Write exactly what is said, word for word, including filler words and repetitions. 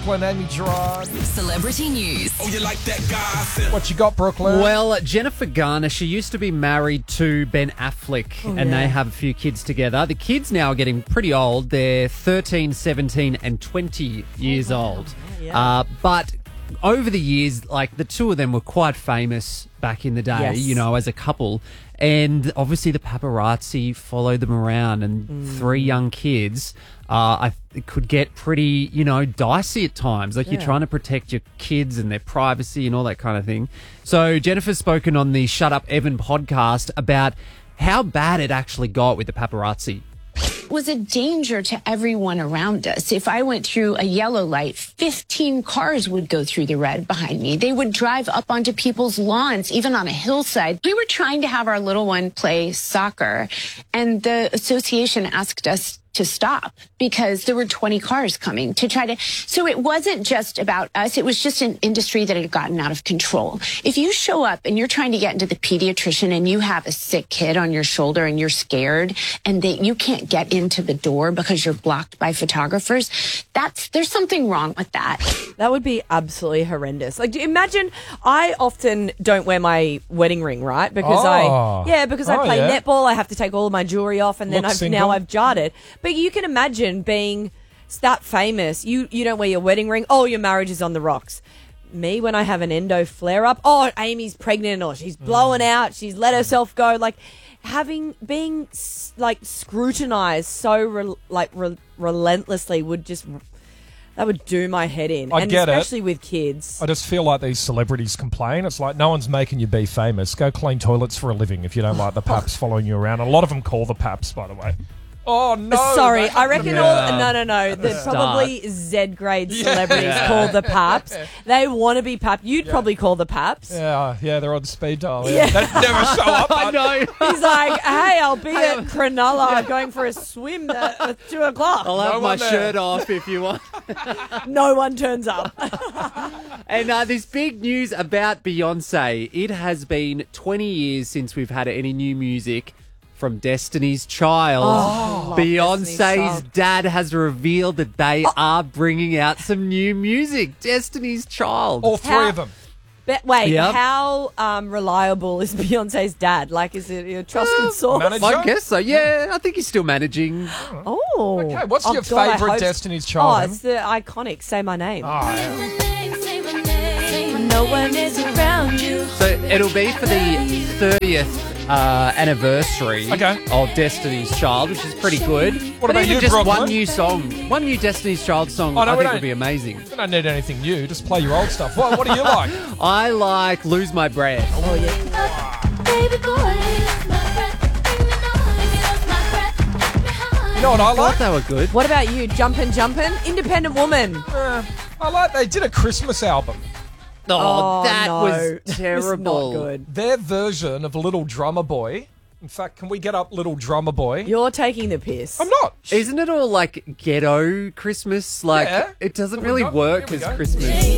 Brooklyn, Amy Gerard. Celebrity news. Oh, you like that gossip? What you got, Brooklyn? Well, Jennifer Garner, she used to be married to Ben Affleck, Oh, and yeah. they have a few kids together. The kids now are getting pretty old. They're thirteen, seventeen, and twenty years old. Yeah. Uh, but over the years, like, the two of them were quite famous back in the day, Yes. you know, as a couple. And obviously the paparazzi followed them around, and Mm. three young kids uh, I, it could get pretty, you know, dicey at times. Like, you're Yeah. trying to protect your kids and their privacy and all that kind of thing. So Jennifer's spoken on the Shut Up Evan podcast about how bad it actually got with the paparazzi. Was a danger to everyone around us. If I went through a yellow light, fifteen cars would go through the red behind me. They would drive up onto people's lawns, even on a hillside. We were trying to have our little one play soccer, and the association asked us to stop because there were twenty cars coming to try to. So it wasn't just about us. It was just an industry that had gotten out of control. If you show up and you're trying to get into the pediatrician and you have a sick kid on your shoulder and you're scared and that you can't get into the door because you're blocked by photographers, that's there's something wrong with that. That would be absolutely horrendous. Like, do you imagine, I often don't wear my wedding ring, right? Because Oh. I, yeah, because I Oh, play yeah. netball. I have to take all of my jewelry off, and then Look I've single. now I've jarred it. But you can imagine being that famous. You you don't wear your wedding ring. Oh, your marriage is on the rocks. Me, when I have an endo flare up, oh, Amy's pregnant, or she's blowing out, she's let herself go. Like, having being s- like scrutinized so re- like re- relentlessly would just. That would do my head in. I and get it. especially with kids. I just feel like these celebrities complain. It's like, no one's making you be famous. Go clean toilets for a living if you don't like the paps following you around. A lot of them call the paps, by the way. Oh, no. Sorry, that I happened to reckon me. all no no no. There's start. probably Z-grade celebrities Yeah. called the paps. They want to be pap. You'd probably call the paps. Yeah, yeah, they're on speed dial. Yeah. They never show up. I know. He's like, hey, I'll be at Cronulla going for a swim at, at two o'clock. I'll have No my one there. shirt off if you want. No one turns up. And uh, this big news about Beyonce. It has been twenty years since we've had any new music from Destiny's Child. Oh, Destiny's Beyonce's Child. dad has revealed that they are bringing out some new music. Destiny's Child. All three How- of them. But wait, Yep. how um, reliable is Beyonce's dad? Like, is it a trusted source? manager? I guess so. Yeah, I think he's still managing. Oh, Okay, what's Oh, your God, I favourite hope- Destiny's Child, Oh, Em? it's the iconic "Say My Name." Oh, yeah. No one is around you. So it'll be for the thirtieth uh, anniversary Okay. of Destiny's Child, which is pretty good. What But about even you, just Brooklyn? one new song, one new Destiny's Child song, Oh, no, I we think don't- would be amazing. You don't need anything new. Just play your old stuff. What, what do you like? I like Lose My Breath. Oh yeah. Baby boy, use my breath, bring me noise, use my breath, take me high. You know what I I thought like? they were good. What about you? Jumpin' Jumpin'? Independent woman. Uh, I like they did a Christmas album. Oh, Oh, that no. was It's terrible. not good. Their version of Little Drummer Boy. In fact, can we get up Little Drummer Boy? You're taking the piss. I'm not. Isn't it all like ghetto Christmas? Like, Yeah. it doesn't Here we really go. work Here we as go. Christmas.